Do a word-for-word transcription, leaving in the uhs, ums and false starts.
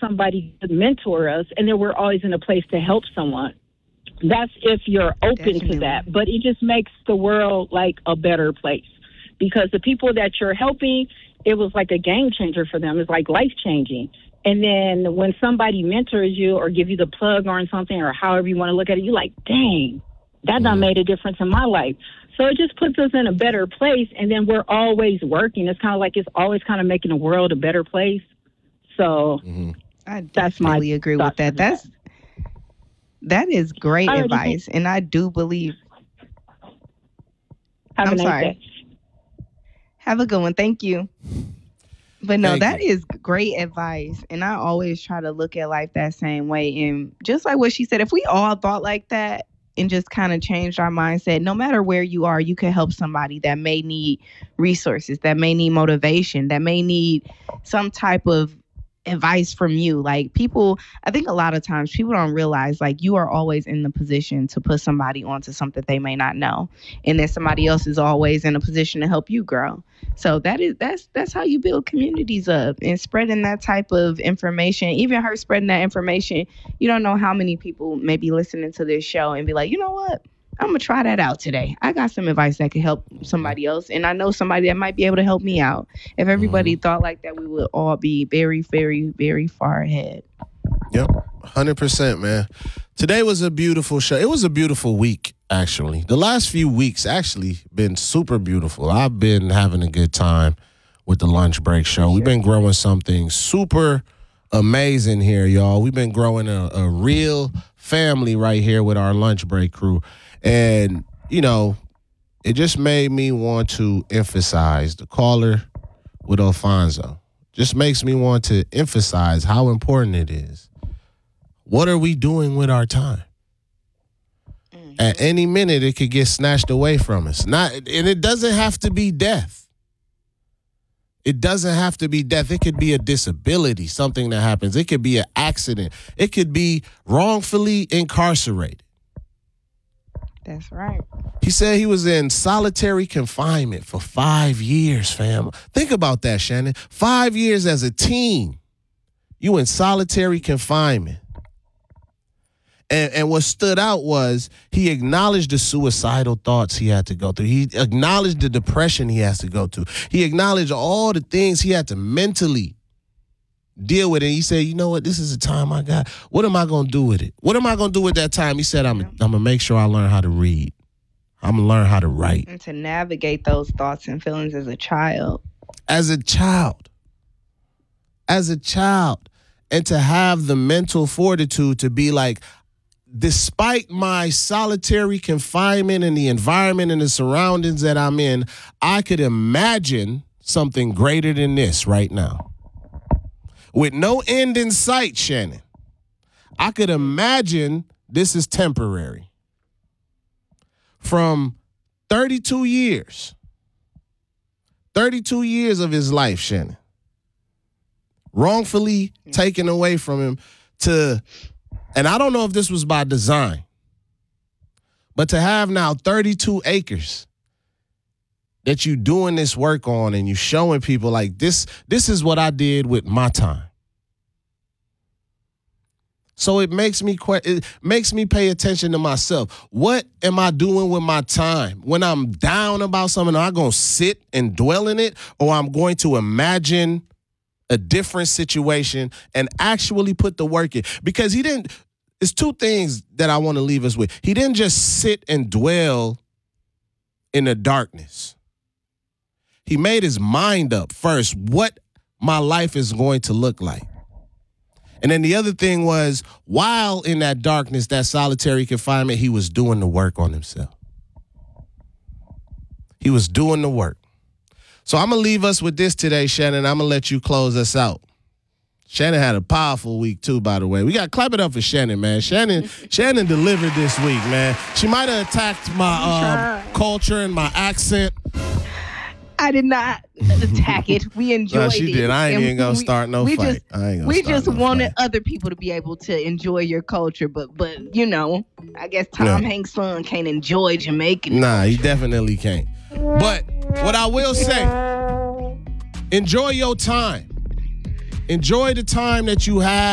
somebody to mentor us, and then we're always in a place to help someone. That's if you're open Definitely. to that. But it just makes the world like a better place, because the people that you're helping, it was like a game changer for them. It's like life changing. And then when somebody mentors you or give you the plug on something, or however you want to look at it, you're like, dang, that done made a difference in my life. So it just puts us in a better place. And then we're always working. It's kind of like it's always kind of making the world a better place. So mm-hmm. I that's my definitely agree with that. That's that is great advice, think, and I do believe. Have I'm a nice sorry. Day. Have a good one. Thank you. But no, Thank that you. is great advice, and I always try to look at life that same way. And just like what she said, if we all thought like that and just kind of changed our mindset, no matter where you are, you can help somebody that may need resources, that may need motivation, that may need some type of advice from you. Like, people, I think a lot of times people don't realize, like, you are always in the position to put somebody onto something they may not know, and then somebody else is always in a position to help you grow. So that is that's that's how you build communities up, and spreading that type of information. Even her spreading that information, you don't know how many people may be listening to this show and be like, you know what, I'm gonna try that out today. I got some advice that could help somebody else, and I know somebody that might be able to help me out. If everybody mm-hmm. thought like that, we would all be very, very, very far ahead. Yep, one hundred percent, man. Today was a beautiful show. It was a beautiful week, actually. The last few weeks actually been super beautiful. I've been having a good time with the Lunch Break Show. Sure. We've been growing something super amazing here, y'all. We've been growing a, a real family right here with our Lunch Break crew. And, you know, it just made me want to emphasize the caller with Alfonso. Just makes me want to emphasize how important it is. What are we doing with our time? Mm-hmm. At any minute, it could get snatched away from us. Not, and it doesn't have to be death. It doesn't have to be death. It could be a disability, something that happens. It could be an accident. It could be wrongfully incarcerated. That's right. He said he was in solitary confinement for five years, fam. Think about that, Shannon. Five years as a teen. You in solitary confinement. And, and what stood out was he acknowledged the suicidal thoughts he had to go through. He acknowledged the depression he has to go through. He acknowledged all the things he had to mentally deal with it. He said, you know what, this is the time I got. What am I going to do with it? What am I going to do with that time? He said, I'm, I'm going to make sure I learn how to read. I'm going to learn how to write. And to navigate those thoughts and feelings as a child. As a child. As a child. And to have the mental fortitude to be like, despite my solitary confinement and the environment and the surroundings that I'm in, I could imagine something greater than this right now. With no end in sight, Shannon, I could imagine this is temporary. From thirty-two years, thirty-two years of his life, Shannon, wrongfully taken away from him to, and I don't know if this was by design, but to have now thirty-two acres that you doing this work on and you showing people like this, this is what I did with my time. So it makes me que- it makes me pay attention to myself. What am I doing with my time? When I'm down about something, am I going to sit and dwell in it, or I'm going to imagine a different situation and actually put the work in? Because he didn't, it's two things that I want to leave us with. He didn't just sit and dwell in the darkness. He made his mind up first what my life is going to look like. And then the other thing was, while in that darkness, that solitary confinement, he was doing the work on himself. He was doing the work. So I'm going to leave us with this today, Shannon. I'm going to let you close us out. Shannon had a powerful week, too, by the way. We got to clap it up for Shannon, man. Shannon Shannon delivered this week, man. She might have attacked my uh, culture and my accent. I did not attack it. We enjoyed no, she it. did. I ain't even going to start no we fight. Just, I ain't gonna we start just no wanted fight. other people to be able to enjoy your culture. But, but you know, I guess Tom Yeah. Hanks' son can't enjoy Jamaican Nah, culture. he definitely can't. But what I will say, enjoy your time. Enjoy the time that you have.